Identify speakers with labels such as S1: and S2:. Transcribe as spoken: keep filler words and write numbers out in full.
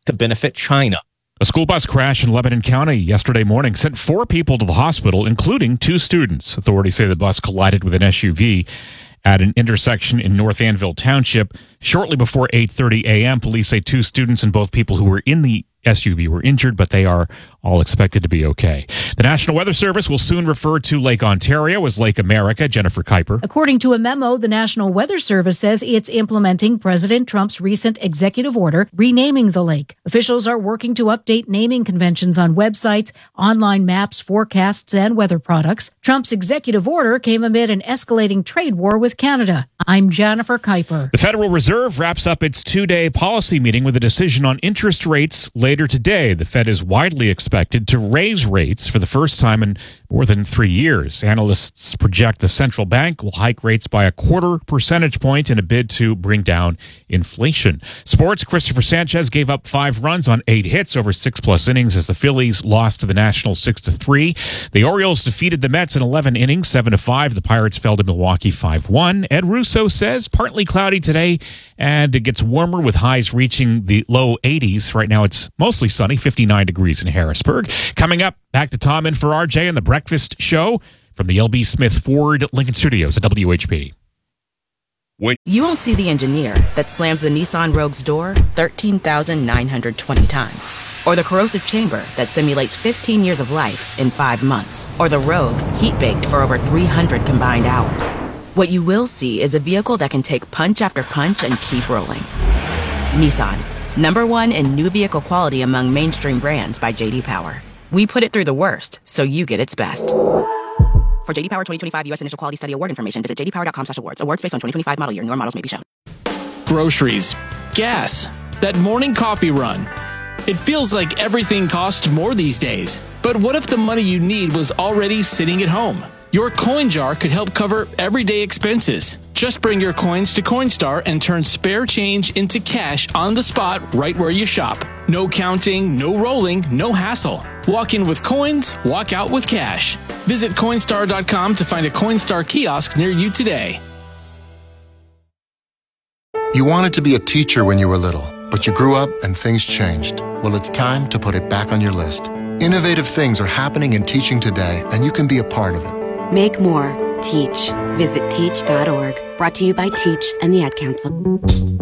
S1: to benefit China.
S2: A school bus crash in Lebanon County yesterday morning sent four people to the hospital, including two students. Authorities say the bus collided with an S U V at an intersection in North Annville Township. Shortly before eight thirty a.m., police say two students and both people who were in the S U V were injured, but they are all expected to be okay. The National Weather Service will soon refer to Lake Ontario as Lake America. Jennifer Kuiper.
S3: According to a memo, the National Weather Service says it's implementing President Trump's recent executive order renaming the lake. Officials are working to update naming conventions on websites, online maps, forecasts, and weather products. Trump's executive order came amid an escalating trade war with Canada. I'm Jennifer Kuiper.
S2: The Federal Reserve wraps up its two-day policy meeting with a decision on interest rates later today. The Fed is widely expected to raise rates for the first time in more than three years. Analysts project the central bank will hike rates by a quarter percentage point in a bid to bring down inflation. Sports, Christopher Sanchez gave up five runs on eight hits over six-plus innings as the Phillies lost to the Nationals six to three. The Orioles defeated the Mets in eleven innings, seven to five. The Pirates fell to Milwaukee five one. Ed Russo says partly cloudy today, and it gets warmer with highs reaching the low eighties. Right now it's mostly sunny, fifty-nine degrees in Harrisburg. Coming up, back to Tom in for R J and the Breakfast Show from the L B Smith Ford Lincoln Studios at W H P.
S4: Wait. You won't see the engineer that slams the Nissan Rogue's door thirteen thousand nine hundred twenty times. Or the corrosive chamber that simulates fifteen years of life in five months. Or the Rogue heat-baked for over three hundred combined hours. What you will see is a vehicle that can take punch after punch and keep rolling. Nissan. Number one in new vehicle quality among mainstream brands by J D Power. We put it through the worst, so you get its best. For J D Power twenty twenty-five U S Initial Quality Study Award information, visit j d power dot com slash awards. Awards based on twenty twenty-five model year. Newer models may be shown.
S5: Groceries. Gas. That morning coffee run. It feels like everything costs more these days. But what if the money you need was already sitting at home? Your coin jar could help cover everyday expenses. Just bring your coins to Coinstar and turn spare change into cash on the spot right where you shop. No counting, no rolling, no hassle. Walk in with coins, walk out with cash. Visit Coinstar dot com to find a Coinstar kiosk near you today.
S6: You wanted to be a teacher when you were little, but you grew up and things changed. Well, it's time to put it back on your list. Innovative things are happening in teaching today, and you can be a part of it.
S7: Make more. Teach. Visit teach dot org. Brought to you by Teach and the Ad Council.